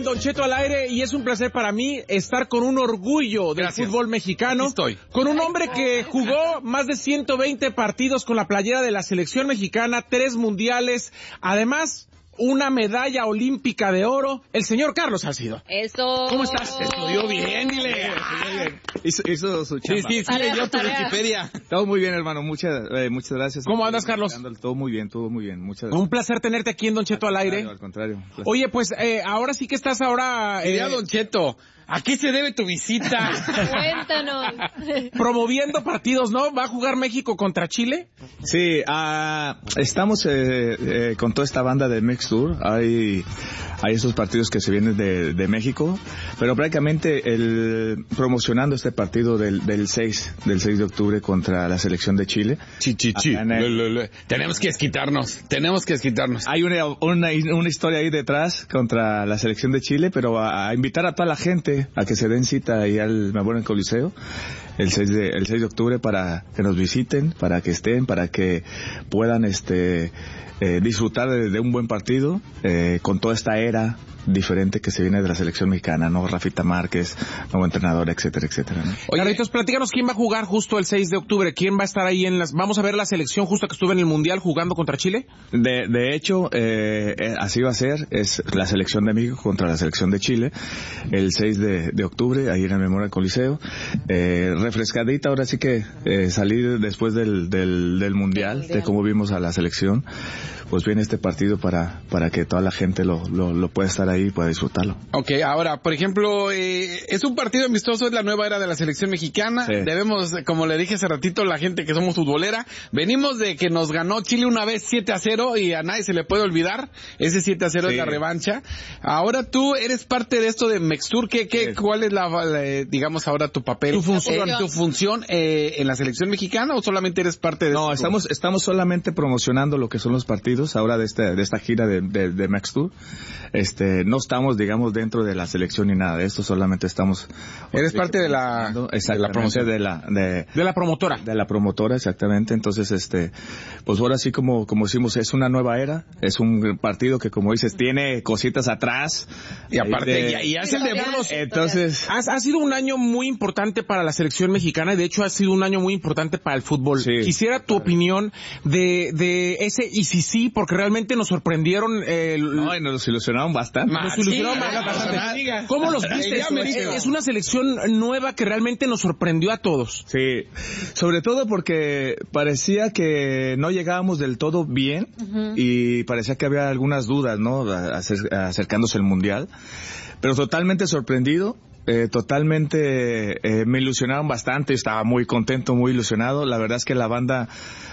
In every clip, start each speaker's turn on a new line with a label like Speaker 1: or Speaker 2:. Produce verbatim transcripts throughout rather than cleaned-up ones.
Speaker 1: Don Cheto al aire y es un placer para mí estar con un orgullo del Gracias. Fútbol mexicano.
Speaker 2: Aquí estoy.
Speaker 1: Con un hombre que jugó más de ciento veinte partidos con la playera de la selección mexicana, tres mundiales, además una medalla olímpica de oro, el señor Carlos Salcido.
Speaker 3: Eso.
Speaker 1: ¿Cómo estás?
Speaker 2: Estudió bien, dile.
Speaker 4: Hizo, hizo su chamba.
Speaker 2: Sí, sí, sí, leyó tu Wikipedia.
Speaker 4: Todo muy bien, hermano. Muchas, eh, muchas gracias.
Speaker 1: ¿Cómo andas, Carlos?
Speaker 4: Todo muy bien, todo muy bien. Muchas gracias.
Speaker 1: Un placer tenerte aquí en Don Cheto al aire.
Speaker 4: Al contrario. Al
Speaker 1: Oye, pues eh, ahora sí que estás ahora...
Speaker 2: Eh, Mira, Don Cheto, ¿a qué se debe tu visita?
Speaker 3: Cuéntanos.
Speaker 1: Promoviendo partidos, ¿no? ¿Va a jugar México contra Chile?
Speaker 4: Sí, uh, estamos eh, eh, con toda esta banda de Mex Tour. Hay, hay esos partidos que se vienen de, de México, pero prácticamente el, promocionando este partido del, del seis de octubre contra la selección de Chile.
Speaker 2: Sí, sí, sí.
Speaker 4: El...
Speaker 2: Le, le, le. Tenemos que desquitarnos, tenemos que desquitarnos.
Speaker 4: Hay una, una, una historia ahí detrás contra la selección de Chile, pero a, a invitar a toda la gente a que se den cita ahí al Memorial Coliseo el seis de, el seis de octubre para que nos visiten, para que estén, para que puedan este eh, disfrutar de, de un buen partido eh, con toda esta era diferente que se viene de la selección mexicana, ¿no? Rafita Márquez, nuevo entrenador, etcétera, etcétera, ¿no?
Speaker 1: Oye, Carlitos, platícanos quién va a jugar justo el seis de octubre, quién va a estar ahí en las... Vamos a ver la selección justo que estuvo en el Mundial jugando contra Chile.
Speaker 4: De, de hecho, eh, así va a ser, es la selección de México contra la selección de Chile, el seis de, de octubre, ahí en el Memorial Coliseo, eh, refrescadita, ahora sí que eh, salir después del, del, del Mundial, mundial, de cómo vimos a la selección, pues viene este partido para, para que toda la gente lo, lo, lo pueda estar ahí y pueda disfrutarlo.
Speaker 2: Ok, ahora, por ejemplo, eh, es un partido amistoso, es la nueva era de la selección mexicana. Sí. Debemos, como le dije hace ratito, la gente que somos futbolera, venimos de que nos ganó Chile una vez siete a cero y a nadie se le puede olvidar. Ese siete a cero sí. es la revancha. Ahora tú eres parte de esto de Mextur. ¿Qué, qué, sí. ¿Cuál es la, la, digamos, ahora tu papel?
Speaker 1: ¿Tu función?
Speaker 2: Eh, ¿Tu función eh, en la selección mexicana o solamente eres parte de
Speaker 4: No, estamos, estamos solamente promocionando lo que son los partidos ahora de esta, de esta gira de, de, de Mextur. Este, no estamos, digamos, dentro de la selección ni nada de esto, solamente estamos...
Speaker 2: Eres parte de la,
Speaker 4: de la promoción. De la, de,
Speaker 1: de la promotora.
Speaker 4: De la promotora, exactamente. Entonces, este, pues ahora sí, como, como decimos, es una nueva era, es un partido que, como dices, tiene cositas atrás.
Speaker 2: Y aparte, de, y, y hace el de buenos.
Speaker 4: Entonces...
Speaker 1: Ha, ha sido un año muy importante para la selección mexicana y de hecho ha sido un año muy importante para el fútbol. Sí, Quisiera tu claro. opinión de, de ese y si sí, porque realmente nos sorprendieron. Eh,
Speaker 4: no, y nos ilusionaron bastante.
Speaker 1: Nos ilusionaron sí, bastante. ¿Cómo los viste? Es una selección nueva que realmente nos sorprendió a todos.
Speaker 4: Sí, sobre todo porque parecía que no llegábamos del todo bien uh-huh. y parecía que había algunas dudas, ¿no? Acer- acercándose el Mundial, pero totalmente sorprendido. Eh, totalmente eh, me ilusionaron bastante, estaba muy contento, muy ilusionado. La verdad es que la banda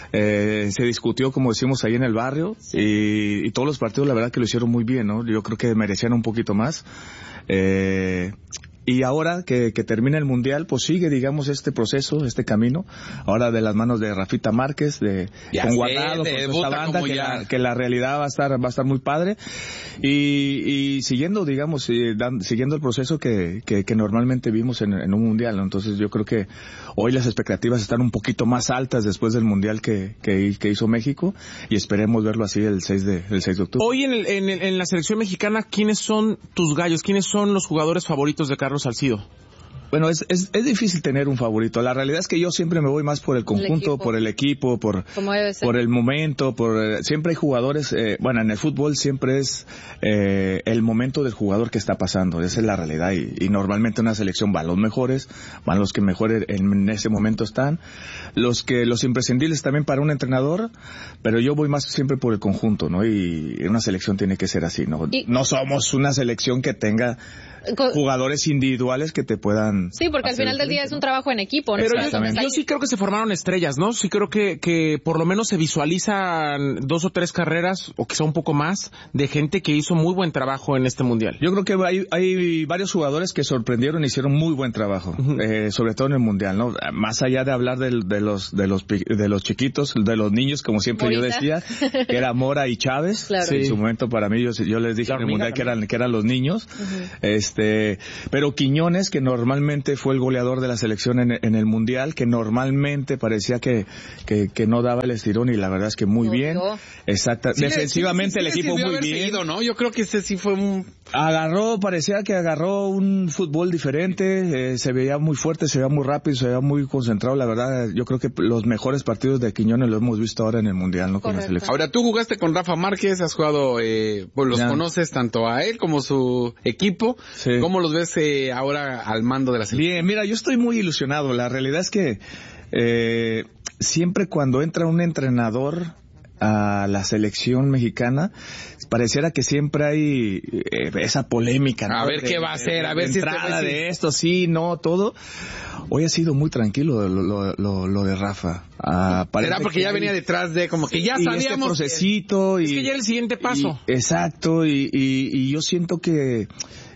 Speaker 4: eh, se discutió, como decimos, ahí en el barrio sí. y, y todos los partidos la verdad que lo hicieron muy bien, ¿no? Yo creo que merecían un poquito más. Eh, y ahora que, que termina el Mundial, pues sigue, digamos, este proceso, este camino, ahora de las manos de Rafita Márquez, de
Speaker 2: ya
Speaker 4: con
Speaker 2: sé,
Speaker 4: Guardado,
Speaker 2: de
Speaker 4: con esta banda, que la, que la realidad va a estar, va a estar muy padre, y, y siguiendo, digamos, eh, dan, siguiendo el proceso que, que, que normalmente vimos en, en un Mundial, ¿no? Entonces yo creo que hoy las expectativas están un poquito más altas después del Mundial que, que, que hizo México, y esperemos verlo así el seis de, el seis de octubre.
Speaker 1: Hoy en, el, en, el, en la selección mexicana, ¿quiénes son tus gallos? ¿Quiénes son los jugadores favoritos de Carlos Salcido?
Speaker 4: Bueno, es, es, es difícil tener un favorito. La realidad es que yo siempre me voy más por el conjunto, el por el equipo, por, por el momento, por siempre hay jugadores, eh, bueno, en el fútbol siempre es eh, el momento del jugador que está pasando, esa es la realidad, y, y normalmente en una selección van los mejores, van los que mejor en, en ese momento están, los que los imprescindibles también para un entrenador, pero yo voy más siempre por el conjunto, ¿no? Y una selección tiene que ser así, ¿no? Y... No somos una selección que tenga jugadores individuales que te puedan...
Speaker 3: Sí, porque al final del día, ¿no?, es un trabajo en equipo, ¿no?
Speaker 1: Pero yo, yo sí creo que se formaron estrellas, ¿no? Sí creo que, que por lo menos se visualizan dos o tres carreras, o quizá un poco más, de gente que hizo muy buen trabajo en este Mundial.
Speaker 4: Yo creo que hay, hay varios jugadores que sorprendieron y hicieron muy buen trabajo, uh-huh. eh, sobre todo en el Mundial, ¿no? Más allá de hablar de, de los de los de los chiquitos, de los niños, como siempre Morita. Yo decía, que era Mora y Chávez. Claro. Sí. En su momento para mí, yo, yo les dije en el Mundial que eran, que eran los niños. Uh-huh. Este, pero Quiñones, que normalmente Afortunadamente fue el goleador de la selección en, en el Mundial, que normalmente parecía que, que, que no daba el estirón, y la verdad es que muy no, bien. No. Exacta. Sí, defensivamente sí, sí, sí, el equipo muy bien.
Speaker 2: Seguido, ¿no? Yo creo que ese sí fue un...
Speaker 4: Agarró, parecía que agarró un fútbol diferente, eh, se veía muy fuerte, se veía muy rápido, se veía muy concentrado. La verdad, yo creo que los mejores partidos de Quiñones los hemos visto ahora en el Mundial, ¿no? Con la selección.
Speaker 2: Ahora, tú jugaste con Rafa Márquez, has jugado, eh, pues los ya. conoces tanto a él como su equipo. Sí. ¿Cómo los ves eh, ahora al mando de la selección?
Speaker 4: Bien, mira, yo estoy muy ilusionado. La realidad es que eh, siempre cuando entra un entrenador a la selección mexicana, pareciera que siempre hay eh, esa polémica, ¿no?
Speaker 2: A ver
Speaker 4: de,
Speaker 2: qué va a hacer, a ver
Speaker 4: de
Speaker 2: si
Speaker 4: entrada
Speaker 2: este...
Speaker 4: de esto, sí, no, todo. Hoy ha sido muy tranquilo lo, lo, lo, lo de Rafa. Ah,
Speaker 2: ¿Será porque ya hay... venía detrás de, como que ya
Speaker 4: y
Speaker 2: sabíamos?
Speaker 4: Este procesito
Speaker 1: que...
Speaker 4: y...
Speaker 1: Es que ya era el siguiente paso.
Speaker 4: Y, exacto, y, y, y yo siento que...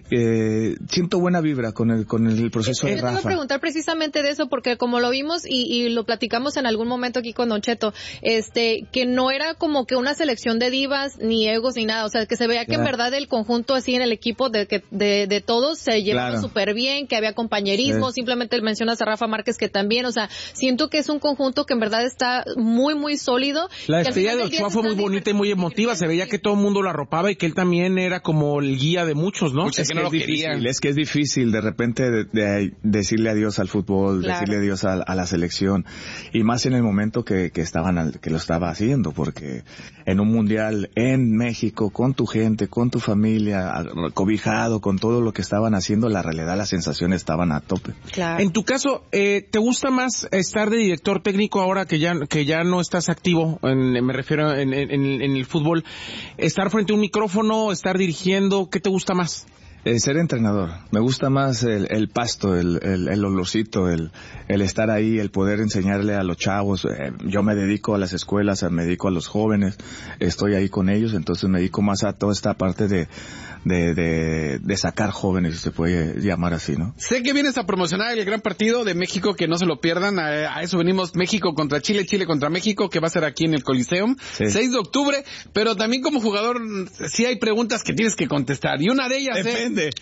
Speaker 4: Eh, siento buena vibra con el con el proceso
Speaker 3: eh,
Speaker 4: de Rafa.
Speaker 3: Yo te iba a preguntar precisamente de eso, porque como lo vimos y, y lo platicamos en algún momento aquí con Don Cheto, este, que no era como que una selección de divas, ni egos, ni nada, o sea, que se veía que yeah. en verdad el conjunto así en el equipo de que de, de todos se llevaba súper claro. bien, que había compañerismo, sí. simplemente mencionas a Rafa Márquez que también, o sea, siento que es un conjunto que en verdad está muy, muy sólido.
Speaker 1: La despedida de Ochoa fue muy bonita y muy emotiva, se veía que todo el mundo lo arropaba y que él también era como el guía de muchos, ¿no?
Speaker 4: Muchos no es difícil, es que es difícil de repente de, de decirle adiós al fútbol, claro. decirle adiós a, a la selección, y más en el momento que, que estaban al, que lo estaba haciendo, porque en un mundial en México, con tu gente, con tu familia, cobijado, con todo lo que estaban haciendo, la realidad, las sensaciones estaban a tope.
Speaker 1: Claro. En tu caso, eh, ¿te gusta más estar de director técnico ahora que ya que ya no estás activo, en, me refiero en, en, en el fútbol, estar frente a un micrófono, estar dirigiendo, qué te gusta más?
Speaker 4: Eh, ser entrenador. Me gusta más el, el pasto, el, el, el olorcito, el, el estar ahí, el poder enseñarle a los chavos. Eh, yo me dedico a las escuelas, me dedico a los jóvenes, estoy ahí con ellos, entonces me dedico más a toda esta parte de, de, de, de sacar jóvenes, si se puede llamar así, ¿no?
Speaker 2: Sé que vienes a promocionar el gran partido de México, que no se lo pierdan. A, a eso venimos, México contra Chile, Chile contra México, que va a ser aquí en el Coliseum, sí. seis de octubre, pero también como jugador sí hay preguntas que tienes que contestar, y una de ellas
Speaker 4: Depende.
Speaker 2: es...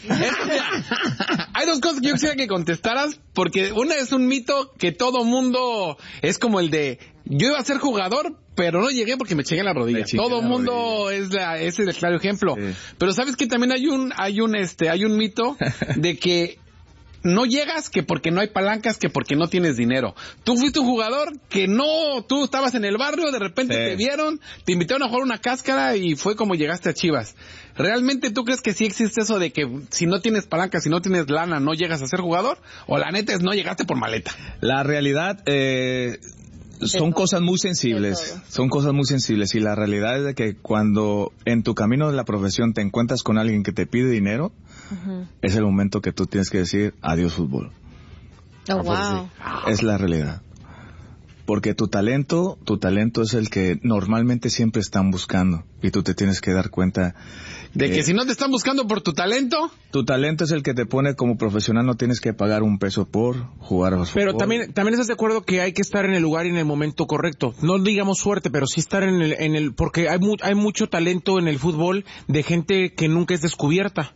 Speaker 2: Hay dos cosas que yo quisiera que contestaras, porque una es un mito que todo mundo es como el de yo iba a ser jugador, pero no llegué porque me chegué la rodilla. Todo el mundo rodilla. es la, ese es el claro ejemplo. Sí. Pero sabes que también hay un, hay un, este, hay un mito de que no llegas que porque no hay palancas, que porque no tienes dinero. Tú fuiste un jugador que no, tú estabas en el barrio, de repente sí. te vieron, te invitaron a jugar una cáscara y fue como llegaste a Chivas. ¿Realmente tú crees que sí existe eso de que si no tienes palanca, si no tienes lana, no llegas a ser jugador? ¿O la neta es no llegaste por maleta?
Speaker 4: La realidad, eh... son cosas muy sensibles, son cosas muy sensibles, y la realidad es de que cuando en tu camino de la profesión te encuentras con alguien que te pide dinero, uh-huh. es el momento que tú tienes que decir adiós fútbol.
Speaker 3: Oh, wow.
Speaker 4: Es la realidad. Porque tu talento, tu talento es el que normalmente siempre están buscando, y tú te tienes que dar cuenta
Speaker 2: de que, que si no te están buscando por tu talento,
Speaker 4: tu talento es el que te pone como profesional, no tienes que pagar un peso por jugar a fútbol.
Speaker 1: Pero también también estás de acuerdo que hay que estar en el lugar y en el momento correcto. No digamos suerte, pero sí estar en el en el porque hay mu- hay mucho talento en el fútbol de gente que nunca es descubierta.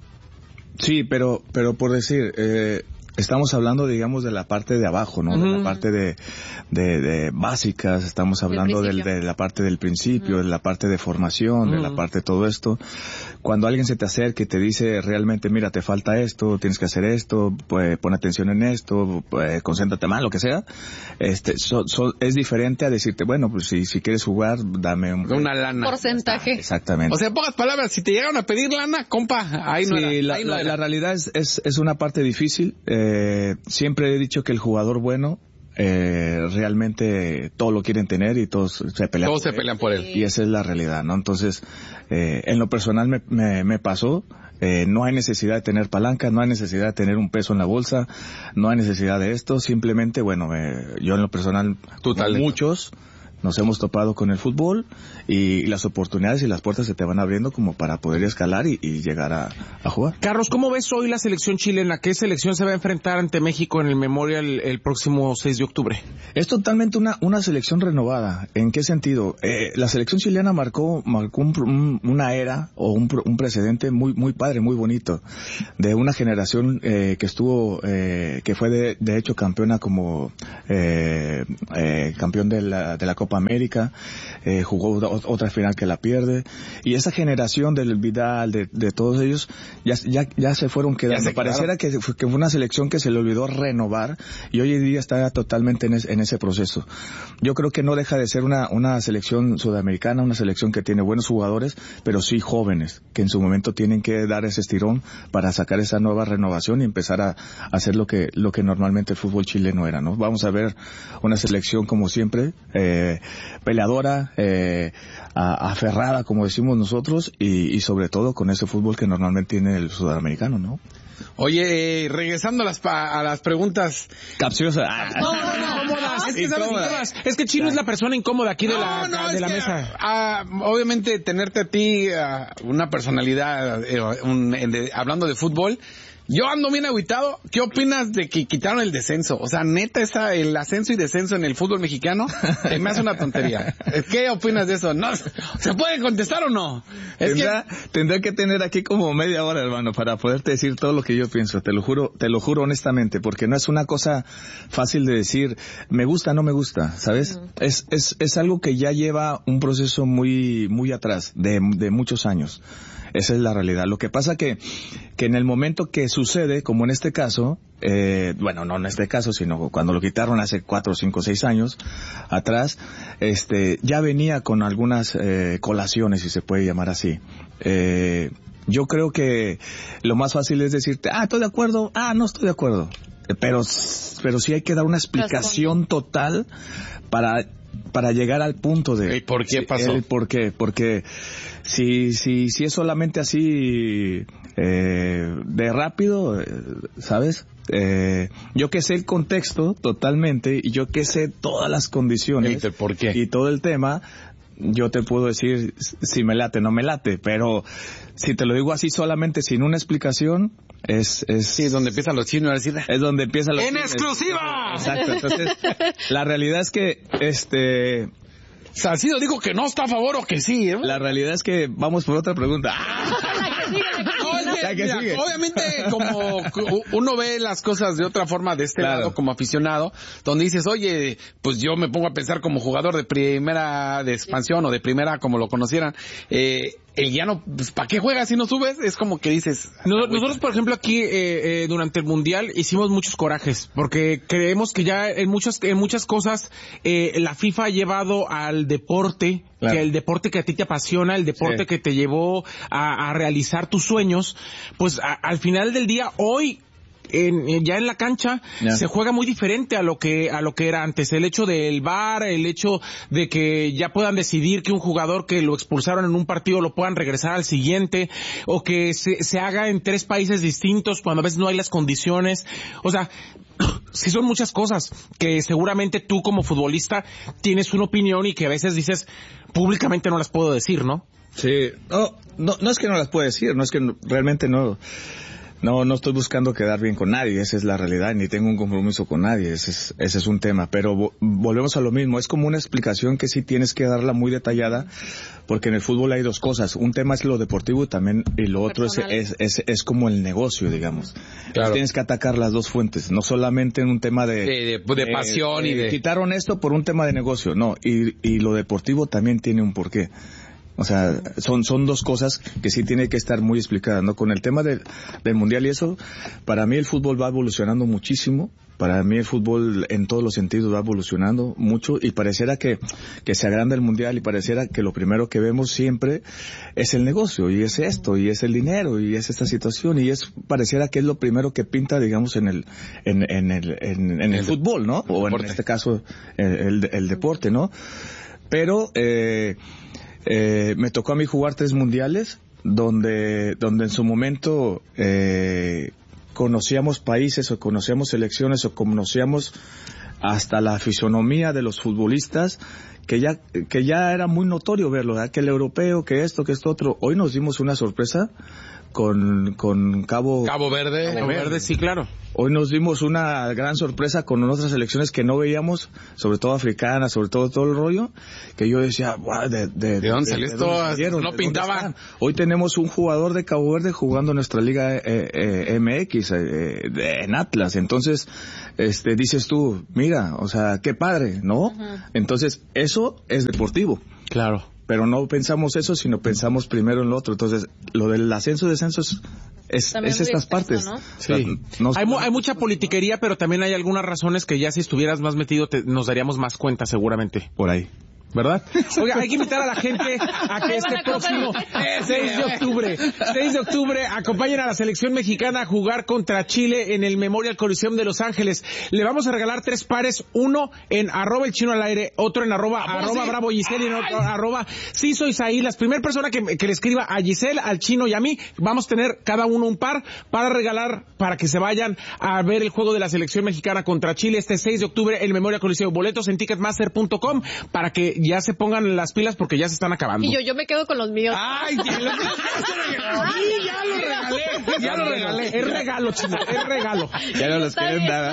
Speaker 4: Sí, pero pero por decir, eh estamos hablando, digamos, de la parte de abajo, ¿no? Uh-huh. De la parte de, de, de básicas, estamos hablando del, de la parte del principio, uh-huh. de la parte de formación, uh-huh. de la parte de todo esto. Cuando alguien se te acerca y te dice realmente, mira, te falta esto, tienes que hacer esto, pues, pon atención en esto, pues, concéntrate más, lo que sea, este, so, so, es diferente a decirte, bueno, pues si, si quieres jugar, dame un...
Speaker 2: una lana.
Speaker 3: Porcentaje.
Speaker 4: Exactamente.
Speaker 2: O sea, en pocas palabras, si te llegaron a pedir lana, compa, ahí no
Speaker 4: sí,
Speaker 2: era.
Speaker 4: La,
Speaker 2: ahí no
Speaker 4: la,
Speaker 2: era.
Speaker 4: la realidad es, es, es una parte difícil. Eh, siempre he dicho que el jugador bueno eh, realmente todos lo quieren tener y todos se pelean
Speaker 2: todos
Speaker 4: por
Speaker 2: se pelean por él.
Speaker 4: Y esa es la realidad, ¿no? Entonces, eh, en lo personal me, me, me pasó. Eh, no hay necesidad de tener palanca, no hay necesidad de tener un peso en la bolsa, no hay necesidad de esto. Simplemente, bueno, eh, yo en lo personal, muchos nos hemos topado con el fútbol y las oportunidades y las puertas se te van abriendo como para poder escalar y, y llegar a, a jugar.
Speaker 1: Carlos, ¿cómo ves hoy la selección chilena? ¿Qué selección se va a enfrentar ante México en el Memorial el próximo seis de octubre?
Speaker 4: Es totalmente una, una selección renovada. ¿En qué sentido? Eh, la selección chilena marcó, marcó un, un, una era o un, un precedente muy, muy padre, muy bonito, de una generación eh, que estuvo, eh, que fue de, de hecho campeona como eh, eh, campeón de la, de la Copa América, eh, jugó otra final que la pierde, y esa generación del Vidal, de, de todos ellos, ya, ya, ya se fueron quedando. Se Pareciera que, que fue una selección que se le olvidó renovar, y hoy en día está totalmente en, es, en ese proceso. Yo creo que no deja de ser una, una selección sudamericana, una selección que tiene buenos jugadores, pero sí jóvenes, que en su momento tienen que dar ese estirón para sacar esa nueva renovación y empezar a, a hacer lo que, lo que normalmente el fútbol chileno era, ¿no? Vamos a ver una selección como siempre, eh, peleadora, eh, a, aferrada, como decimos nosotros, y, y sobre todo con ese fútbol que normalmente tiene el sudamericano, ¿no?
Speaker 2: Oye, eh, regresando a las pa a las preguntas
Speaker 4: capciosas.
Speaker 1: No, no, no, incómodas. Es que, ¿sabes? Es que Chino es la persona incómoda aquí de no, la, no, de la que, mesa.
Speaker 2: Uh, obviamente, tenerte a ti, uh, una personalidad, uh, un, de, hablando de fútbol, yo ando bien agüitado. ¿Qué opinas de que quitaron el descenso? O sea, neta, esa, el ascenso y descenso en el fútbol mexicano eh, me hace una tontería. ¿Qué opinas de eso? No, ¿se puede contestar o no?
Speaker 4: Es tendrá, que... tendré que tener aquí como media hora, hermano, para poderte decir todo lo que yo pienso. Te lo juro, te lo juro honestamente, porque no es una cosa fácil de decir, me gusta, no me gusta, ¿sabes? Uh-huh. Es, es, es algo que ya lleva un proceso muy, muy atrás, de, de muchos años. Esa es la realidad. Lo que pasa que, que en el momento que sucede, como en este caso, eh, bueno, no en este caso, sino cuando lo quitaron hace cuatro, cinco, seis años atrás, este, ya venía con algunas eh, colaciones, si se puede llamar así. Eh, yo creo que lo más fácil es decirte, ah, estoy de acuerdo, ah, no estoy de acuerdo. Pero, pero sí hay que dar una explicación total para para llegar al punto de...
Speaker 2: ¿Y por qué pasó?
Speaker 4: El por qué, porque si, si, si es solamente así eh, de rápido, eh, ¿sabes? Eh, yo que sé el contexto totalmente y yo que sé todas las condiciones
Speaker 2: ¿Y por qué?
Speaker 4: Y todo el tema, yo te puedo decir si me late, no me late, pero si te lo digo así solamente sin una explicación, es... es
Speaker 2: sí, es donde empiezan los chinos a decir...
Speaker 4: Es donde empiezan los
Speaker 2: ¡En
Speaker 4: chinos.
Speaker 2: exclusiva!
Speaker 4: Exacto, entonces, la realidad es que, este...
Speaker 2: Salcido dijo que no está a favor o que sí, ¿eh?
Speaker 4: La realidad es que vamos por otra pregunta.
Speaker 2: No, es que, mira, obviamente, como uno ve las cosas de otra forma de este claro. lado como aficionado, donde dices, oye, pues yo me pongo a pensar como jugador de primera de expansión o de primera, como lo conocieran, eh, el ya no, pues, ¿para qué juegas si no subes? Es como que dices...
Speaker 1: Nosotros, nosotros por ejemplo, aquí eh, eh, durante el Mundial hicimos muchos corajes, porque creemos que ya en muchas en muchas cosas eh, la FIFA ha llevado al deporte, claro. que el deporte que a ti te apasiona, el deporte sí. que te llevó a, a realizar tus sueños, pues a, al final del día, hoy... En, ya en la cancha yeah. se juega muy diferente a lo que a lo que era antes. El hecho del V A R, el hecho de que ya puedan decidir que un jugador que lo expulsaron en un partido lo puedan regresar al siguiente, o que se, se haga en tres países distintos cuando a veces no hay las condiciones. O sea, sí son muchas cosas que seguramente tú como futbolista tienes una opinión y que a veces dices públicamente no las puedo decir, ¿no?
Speaker 4: Sí, no, no, no es que no las puedo decir, no es que no, realmente no... No, no estoy buscando quedar bien con nadie, esa es la realidad, ni tengo un compromiso con nadie, ese es, ese es un tema, pero vo- volvemos a lo mismo, es como una explicación que sí tienes que darla muy detallada, porque en el fútbol hay dos cosas, un tema es lo deportivo y también, y lo otro es, es, es, es como el negocio, digamos. Claro. Tienes que atacar las dos fuentes, no solamente en un tema de...
Speaker 2: De, de, de pasión eh, y de...
Speaker 4: Quitaron esto por un tema de negocio, no, y, y lo deportivo también tiene un porqué. O sea, son son dos cosas que sí tiene que estar muy explicadas, ¿no? Con el tema del, del Mundial y eso, para mí el fútbol va evolucionando muchísimo, para mí el fútbol en todos los sentidos va evolucionando mucho y pareciera que, que se agranda el Mundial y pareciera que lo primero que vemos siempre es el negocio y es esto y es el dinero y es esta situación y es pareciera que es lo primero que pinta, digamos, en el en, en el en, en el, el fútbol, ¿no? O en este caso el, el, el deporte, ¿no? Pero eh Eh, me tocó a mí jugar tres mundiales donde donde en su momento eh, conocíamos países o conocíamos selecciones o conocíamos hasta la fisonomía de los futbolistas que ya que ya era muy notorio verlo, ¿verdad? Que el europeo, que esto, que esto otro. Hoy nos dimos una sorpresa con con Cabo
Speaker 2: Cabo Verde.
Speaker 1: Cabo Verde, sí, claro.
Speaker 4: Hoy nos dimos una gran sorpresa con otras selecciones que no veíamos, sobre todo africanas, sobre todo todo el rollo, que yo decía, wow, ¿de, de,
Speaker 2: ¿de dónde salió esto? No pintaba.
Speaker 4: Hoy tenemos un jugador de Cabo Verde jugando en nuestra liga eh, eh, M X, eh, en Atlas. Entonces, este, dices tú, mira, o sea, qué padre, ¿no? Uh-huh. Entonces, eso es deportivo.
Speaker 1: Claro.
Speaker 4: Pero no pensamos eso, sino pensamos primero en lo otro. Entonces, lo del ascenso y descenso es, es, es estas extenso, partes. ¿No?
Speaker 1: Sí. O sea, no, hay, mu- hay mucha politiquería, pero también hay algunas razones que ya si estuvieras más metido te, nos daríamos más cuenta seguramente.
Speaker 4: Por ahí.
Speaker 1: ¿Verdad? Oiga, hay que invitar a la gente a que este próximo seis de octubre, seis de octubre, acompañen a la selección mexicana a jugar contra Chile en el Memorial Coliseum de Los Ángeles. Le vamos a regalar tres pares, uno en arroba el chino al aire, otro en arroba, arroba bravo Giselle y en otro arroba sí soy Saí. La primera persona que, que le escriba a Giselle, al chino y a mí, vamos a tener cada uno un par para regalar para que se vayan a ver el juego de la selección mexicana contra Chile este seis de octubre en el Memorial Coliseum. Boletos en ticketmaster punto com para que ya se pongan las pilas porque ya se están acabando.
Speaker 3: Y yo, yo me quedo con los míos.
Speaker 1: Ay, ya lo, ya lo regalé, ya lo regalé. Es regalo, chino, es regalo.
Speaker 4: Ya no los quieren dar.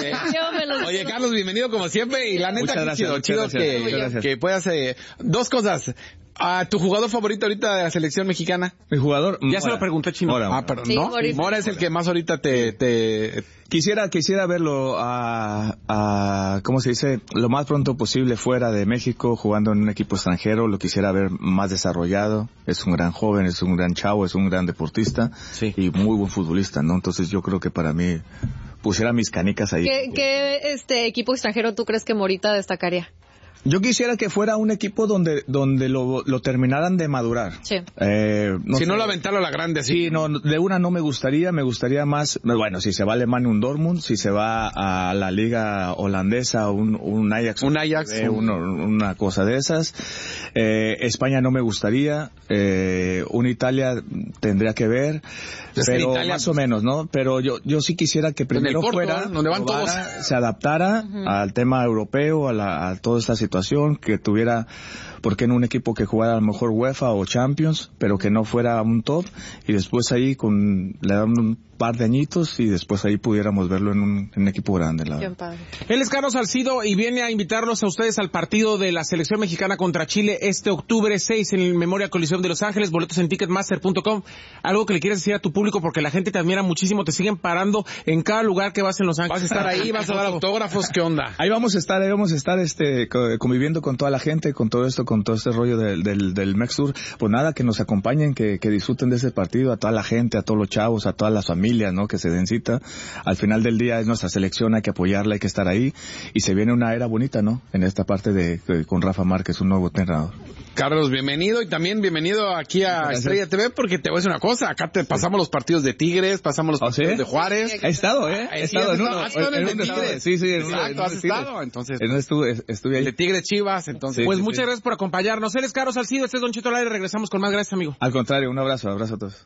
Speaker 2: Oye, Carlos, bienvenido como siempre y la neta,
Speaker 4: muchas
Speaker 2: chido,
Speaker 4: gracias,
Speaker 2: chido
Speaker 4: muchas
Speaker 2: que,
Speaker 4: gracias.
Speaker 2: que puedas, eh, dos cosas. ¿A tu jugador favorito ahorita de la selección mexicana?
Speaker 4: Mi jugador,
Speaker 1: ya Mora. Se lo pregunté, chino.
Speaker 2: Mora. Ah, pero
Speaker 3: sí,
Speaker 2: no.
Speaker 3: Mora.
Speaker 2: Mora es el que más ahorita te, te...
Speaker 4: Quisiera, quisiera verlo a, a, ¿cómo se dice? Lo más pronto posible fuera de México, jugando en un equipo extranjero. Lo quisiera ver más desarrollado. Es un gran joven, es un gran chavo, es un gran deportista.
Speaker 1: Sí.
Speaker 4: Y muy buen futbolista, ¿no? Entonces yo creo que para mí pusiera mis canicas ahí.
Speaker 3: ¿Qué, qué este equipo extranjero tú crees que Morita destacaría?
Speaker 4: Yo quisiera que fuera un equipo donde donde lo, lo terminaran de madurar.
Speaker 3: Sí.
Speaker 4: Eh,
Speaker 2: no si sé. No lo aventaron a la grande, sí.
Speaker 4: Sí, no, de una no me gustaría, me gustaría más, bueno, si se va a Alemania un Dortmund, si se va a la liga holandesa un, un Ajax.
Speaker 2: Un Ajax.
Speaker 4: Eh, un, una cosa de esas. Eh, España no me gustaría, eh, un Italia tendría que ver, es pero Italia, más o menos, ¿no? Pero yo yo sí quisiera que primero
Speaker 2: Porto,
Speaker 4: fuera,
Speaker 2: donde van todos,
Speaker 4: se adaptara uh-huh. al tema europeo, a, la, a toda esta situación. Que tuviera, porque en un equipo que jugara a lo mejor UEFA o Champions, pero que no fuera un top, y después ahí con le dan un par de añitos y después ahí pudiéramos verlo en un, en un equipo grande. La verdad.
Speaker 1: Él es Carlos Salcido y viene a invitarlos a ustedes al partido de la selección mexicana contra Chile este octubre seis en el Memorial Coliseum de Los Ángeles. Boletos en ticketmaster punto com. Algo que le quieres decir a tu público porque la gente te admira muchísimo, te siguen parando en cada lugar que vas en Los Ángeles.
Speaker 2: Vas a estar ahí, vas a dar autógrafos, ¿qué onda?
Speaker 4: Ahí vamos a estar, ahí vamos a estar este conviviendo con toda la gente, con todo esto, con todo este rollo del del, del Mextour. Pues nada, que nos acompañen, que, que disfruten de ese partido, a toda la gente, a todos los chavos, a todas las familias, ¿no? Que se den cita. Al final del día es nuestra selección, hay que apoyarla, hay que estar ahí, y se viene una era bonita, ¿no? En esta parte de, de con Rafa Márquez, un nuevo entrenador.
Speaker 2: Carlos, bienvenido, y también bienvenido aquí a Gracias. Estrella T V, porque te voy a decir una cosa, acá te pasamos los partidos de Tigres, pasamos los
Speaker 4: ¿Oh,
Speaker 2: partidos
Speaker 4: sí?
Speaker 2: de Juárez.
Speaker 4: He estado, ¿eh? He
Speaker 2: sí,
Speaker 4: estado en
Speaker 2: uno. ¿Has estado en el de Tigres?
Speaker 4: Sí, sí, en
Speaker 2: uno. Exacto, has estado, entonces.
Speaker 4: En uno estuve, estuve ahí.
Speaker 2: El de Tigres Chivas, entonces.
Speaker 1: Sí,
Speaker 2: pues
Speaker 1: sí,
Speaker 2: muchas
Speaker 1: sí.
Speaker 2: gracias por acompañarnos. Él es Carlos Salcido, este es Don Chito al aire, regresamos con más. Gracias, amigo.
Speaker 4: Al contrario, un abrazo, abrazo a todos.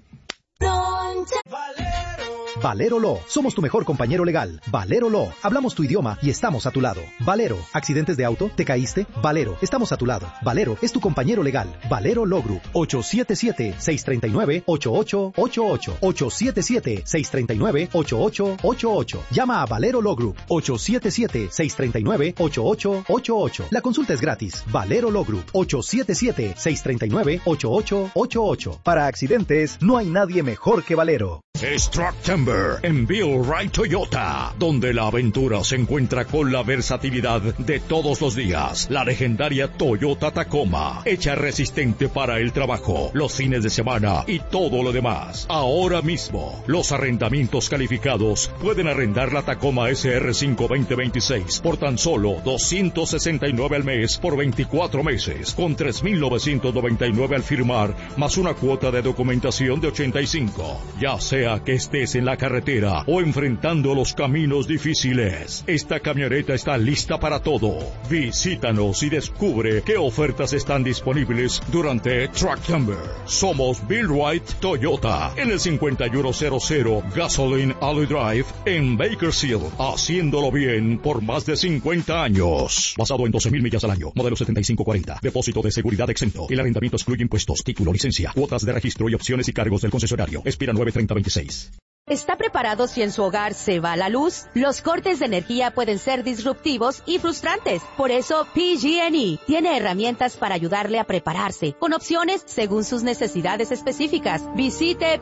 Speaker 5: Valero Law. Somos tu mejor compañero legal. Valero Law. Hablamos tu idioma y estamos a tu lado. Valero. ¿Accidentes de auto? ¿Te caíste? Valero. Estamos a tu lado. Valero es tu compañero legal. Valero Law Group. ocho siete siete, seis tres nueve, ocho ocho ocho ocho. ocho siete siete, seis tres nueve, ocho ocho ocho ocho. Llama a Valero Law Group. ocho siete siete, seis tres nueve, ocho ocho ocho ocho. La consulta es gratis. Valero Law Group. ocho siete siete, seis tres nueve, ocho ocho ocho ocho. Para accidentes, no hay nadie mejor que Valero.
Speaker 6: Es Trucktember en Bill Wright Toyota, donde la aventura se encuentra con la versatilidad de todos los días. La legendaria Toyota Tacoma, hecha resistente para el trabajo, los fines de semana y todo lo demás. Ahora mismo, los arrendamientos calificados pueden arrendar la Tacoma S R cinco veinte veintiséis por tan solo doscientos sesenta y nueve al mes por veinticuatro meses, con tres mil novecientos noventa y nueve al firmar, más una cuota de documentación de ochenta y cinco. Ya sea sea que estés en la carretera o enfrentando los caminos difíciles, esta camioneta está lista para todo. Visítanos y descubre qué ofertas están disponibles durante Trucktober. Somos Bill Wright Toyota en el cincuenta y uno cero cero Gasoline Alley Drive en Bakersfield, haciéndolo bien por más de cincuenta años. Basado en doce mil millas al año. Modelo setenta y cinco cuarenta. Depósito de seguridad exento. El arrendamiento excluye impuestos, título, licencia, cuotas de registro y opciones y cargos del concesionario. Expira nueve treinta veintiséis.
Speaker 7: ¿Está preparado si en su hogar se va la luz? Los cortes de energía pueden ser disruptivos y frustrantes. Por eso, P G and E tiene herramientas para ayudarle a prepararse, con opciones según sus necesidades específicas. Visite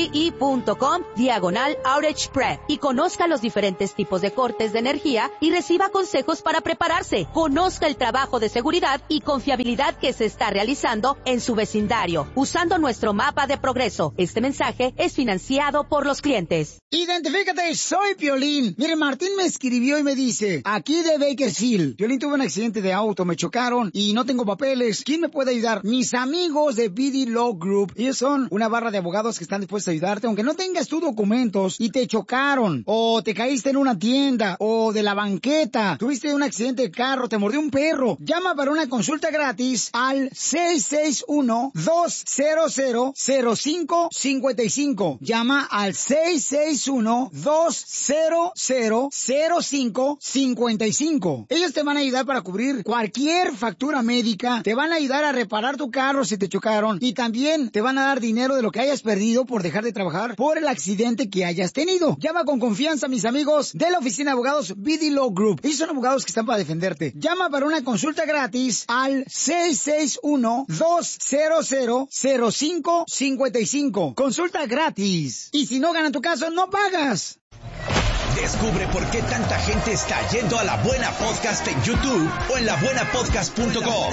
Speaker 7: pge.com diagonal outage prep y conozca los diferentes tipos de cortes de energía y reciba consejos para prepararse. Conozca el trabajo de seguridad y confiabilidad que se está realizando en su vecindario, usando nuestro mapa de progreso. Este mensaje es financiado por los clientes.
Speaker 8: Identifícate, soy Piolín. Mire, Martín me escribió y me dice, aquí de Bakersfield, Piolín, tuve un accidente de auto, me chocaron y no tengo papeles. ¿Quién me puede ayudar? Mis amigos de B D Law Group. Ellos son una barra de abogados que están dispuestos a ayudarte, aunque no tengas tus documentos y te chocaron, o te caíste en una tienda, o de la banqueta, tuviste un accidente de carro, te mordió un perro. Llama para una consulta gratis al seis seis uno, dos cero cero, cero cinco cinco cinco. Llama al seis seis uno, dos cero cero, cero cinco cinco cinco. Ellos te van a ayudar para cubrir cualquier factura médica, te van a ayudar a reparar tu carro si te chocaron y también te van a dar dinero de lo que hayas perdido por dejar de trabajar por el accidente que hayas tenido. Llama con confianza, mis amigos de la oficina de abogados B D Law Group. Ellos son abogados que están para defenderte. Llama para una consulta gratis al seis seis uno, dos cero cero, cero cinco cinco cinco. Consulta gratis. Y si no ganan tu caso, no pagas.
Speaker 9: Descubre por qué tanta gente está yendo a La Buena Podcast en YouTube o en la buena podcast punto com.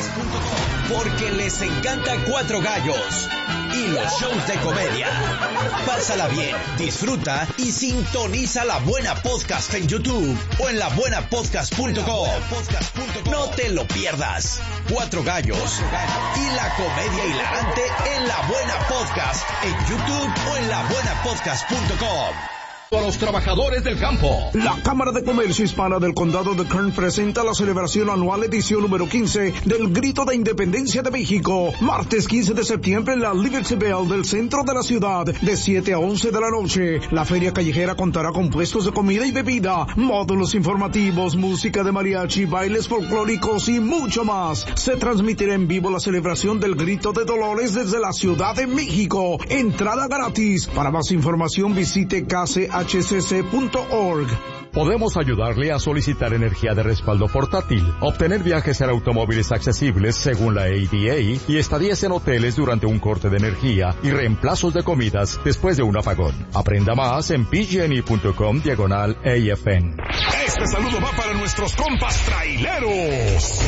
Speaker 9: Porque les encantan Cuatro Gallos y los shows de comedia. Pásala bien, disfruta y sintoniza La Buena Podcast en YouTube o en la buena podcast punto com. No te lo pierdas. Cuatro Gallos y la comedia hilarante en La Buena Podcast en YouTube o en la buena podcast punto com.
Speaker 6: A los trabajadores del campo.
Speaker 10: La Cámara de Comercio Hispana del Condado de Kern presenta la celebración anual edición número quince del Grito de Independencia de México. Martes quince de septiembre en la Liberty Bell del centro de la ciudad, de siete a once de la noche. La feria callejera contará con puestos de comida y bebida, módulos informativos, música de mariachi, bailes folclóricos y mucho más. Se transmitirá en vivo la celebración del Grito de Dolores desde la Ciudad de México. Entrada gratis. Para más información visite K C H C C punto org.
Speaker 6: Podemos ayudarle a solicitar energía de respaldo portátil, obtener viajes en automóviles accesibles según la A D A y estadías en hoteles durante un corte de energía y reemplazos de comidas después de un apagón. Aprenda más en p g n e punto com diagonal A F N.
Speaker 11: Este saludo va para nuestros compas traileros.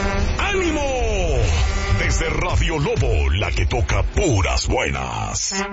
Speaker 11: ¡Ánimo! Desde Radio Lobo, la que toca puras buenas.